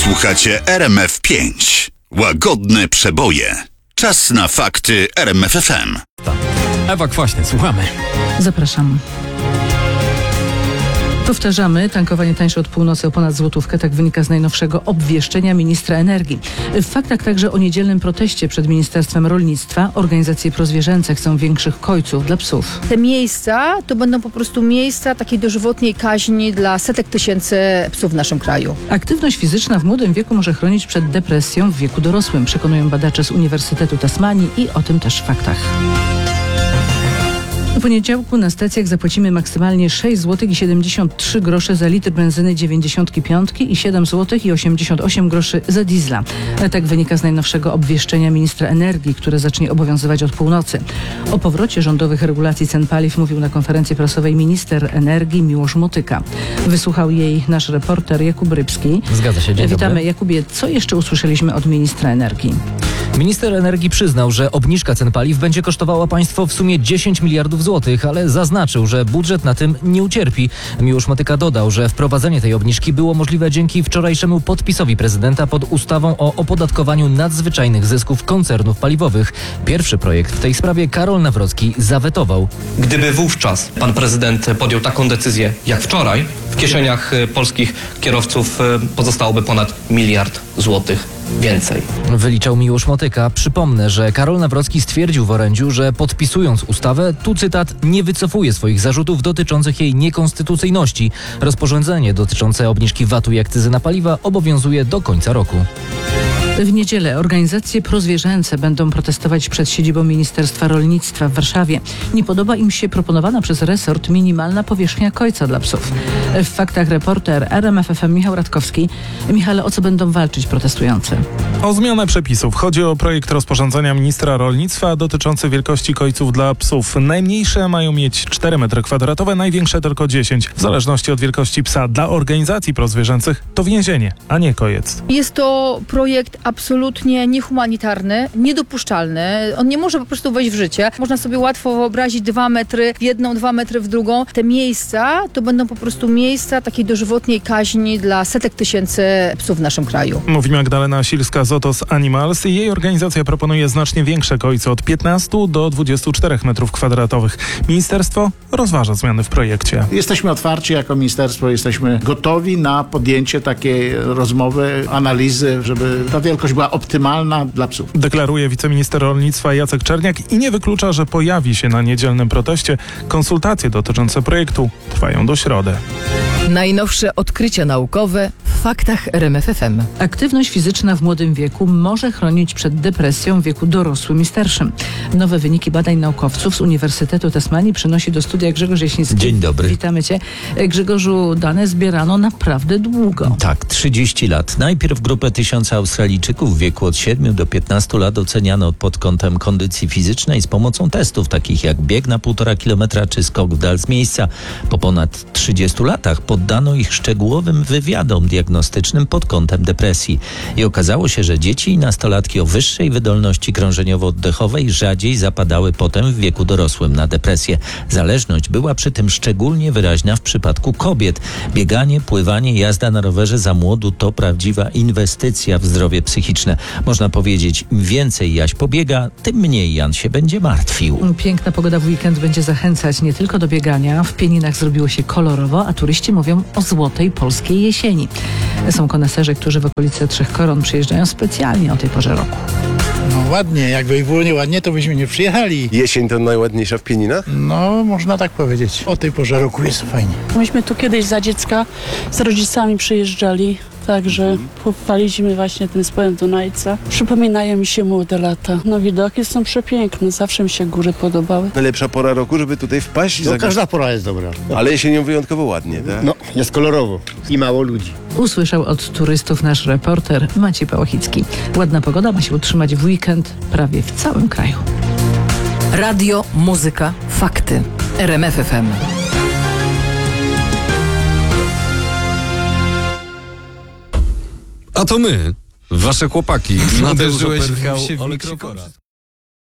Słuchacie RMF5. Łagodne przeboje. Czas na fakty RMF FM. Ewa Kwaśny, słuchamy. Zapraszam. Powtarzamy, tankowanie tańsze od północy o ponad złotówkę, tak wynika z najnowszego obwieszczenia ministra energii. W faktach także o niedzielnym proteście przed Ministerstwem Rolnictwa. Organizacje prozwierzęce chcą większych kojców dla psów. Te miejsca to będą po prostu miejsca takiej dożywotniej kaźni dla setek tysięcy psów w naszym kraju. Aktywność fizyczna w młodym wieku może chronić przed depresją w wieku dorosłym, przekonują badacze z Uniwersytetu Tasmanii i o tym też w faktach. W poniedziałku na stacjach zapłacimy maksymalnie 6,73 zł za litr benzyny 95 i 7,88 zł za diesla. Tak wynika z najnowszego obwieszczenia ministra energii, które zacznie obowiązywać od północy. O powrocie rządowych regulacji cen paliw mówił na konferencji prasowej minister energii Miłosz Motyka. Wysłuchał jej nasz reporter Jakub Rybski. Zgadza się, dzień Witamy, dobry. Jakubie. Co jeszcze usłyszeliśmy od ministra energii? Minister energii przyznał, że obniżka cen paliw będzie kosztowała państwo w sumie 10 miliardów złotych, ale zaznaczył, że budżet na tym nie ucierpi. Miłosz Motyka dodał, że wprowadzenie tej obniżki było możliwe dzięki wczorajszemu podpisowi prezydenta pod ustawą o opodatkowaniu nadzwyczajnych zysków koncernów paliwowych. Pierwszy projekt w tej sprawie Karol Nawrocki zawetował. Gdyby wówczas pan prezydent podjął taką decyzję jak wczoraj, w kieszeniach polskich kierowców pozostałoby ponad 1 miliard złotych więcej. Wyliczał Miłosz Motyka. Przypomnę, że Karol Nawrocki stwierdził w orędziu, że podpisując ustawę, tu cytat, nie wycofuje swoich zarzutów dotyczących jej niekonstytucyjności. Rozporządzenie dotyczące obniżki VAT-u i akcyzy na paliwa obowiązuje do końca roku. W niedzielę organizacje prozwierzęce będą protestować przed siedzibą Ministerstwa Rolnictwa w Warszawie. Nie podoba im się proponowana przez resort minimalna powierzchnia kojca dla psów. W faktach reporter RMF FM Michał Radkowski. Michale, o co będą walczyć protestujący? O zmianę przepisów. Chodzi o projekt rozporządzenia ministra rolnictwa dotyczący wielkości kojców dla psów. Najmniejsze mają mieć 4 m2, największe tylko 10. W zależności od wielkości psa. Dla organizacji prozwierzęcych to więzienie, a nie kojec. Jest to projekt absolutnie niehumanitarny, niedopuszczalny. On nie może po prostu wejść w życie. Można sobie łatwo wyobrazić 2 metry w jedną, 2 metry w drugą. Te miejsca to będą po prostu miejsca takiej dożywotniej kaźni dla setek tysięcy psów w naszym kraju. Mówi Magdalena Silska z Otos Animals i jej organizacja proponuje znacznie większe kojce od 15 do 24 m2. Ministerstwo rozważa zmiany w projekcie. Jesteśmy otwarci jako ministerstwo, jesteśmy gotowi na podjęcie takiej rozmowy, analizy, żeby ta wielkość była optymalna dla psów. Deklaruje wiceminister rolnictwa Jacek Czerniak i nie wyklucza, że pojawi się na niedzielnym proteście. Konsultacje dotyczące projektu trwają do środy. Najnowsze odkrycia naukowe w faktach RMF FM. Aktywność fizyczna w młodym wieku może chronić przed depresją w wieku dorosłym i starszym. Nowe wyniki badań naukowców z Uniwersytetu Tasmanii przynosi do studia Grzegorz Jaśnicki. Dzień dobry. Witamy Cię. Grzegorzu, dane zbierano naprawdę długo. Tak, 30 lat. Najpierw grupę 1000 Australijczyków w wieku od 7 do 15 lat oceniano pod kątem kondycji fizycznej z pomocą testów takich jak bieg na 1,5 kilometra czy skok w dal z miejsca. Po ponad 30 latach poddano ich szczegółowym wywiadom diagnostycznym pod kątem depresji. I okazało się, że dzieci i nastolatki o wyższej wydolności krążeniowo-oddechowej rzadziej zapadały potem w wieku dorosłym na depresję. Zależność była przy tym szczególnie wyraźna w przypadku kobiet. Bieganie, pływanie, jazda na rowerze za młodu to prawdziwa inwestycja w zdrowie psychiczne. Można powiedzieć, im więcej Jaś pobiega, tym mniej Jan się będzie martwił. Piękna pogoda w weekend będzie zachęcać nie tylko do biegania. W Pieninach zrobiło się kolorowo, a turyści mówią o złotej polskiej jesieni. Są koneserzy, którzy w okolice Trzech Koron przyjeżdżają specjalnie o tej porze roku. No ładnie, jakby było nieładnie, to byśmy nie przyjechali. Jesień to najładniejsza w Pieninach? No, można tak powiedzieć. O tej porze roku jest fajnie. Myśmy tu kiedyś za dziecka z rodzicami przyjeżdżali, także pochwaliliśmy właśnie tym spojem Dunajca. Przypominają mi się młode lata. No widoki są przepiękne, zawsze mi się góry podobały. Najlepsza pora roku, żeby tutaj wpaść? No, każda pora jest dobra. Ale jesienią wyjątkowo ładnie, tak? No, jest kolorowo i mało ludzi. Usłyszał od turystów nasz reporter Maciej Pałachicki. Ładna pogoda ma się utrzymać w weekend prawie w całym kraju. Radio, muzyka, fakty. RMF FM. A to my, wasze chłopaki. Uderzyłeś w mikrofon.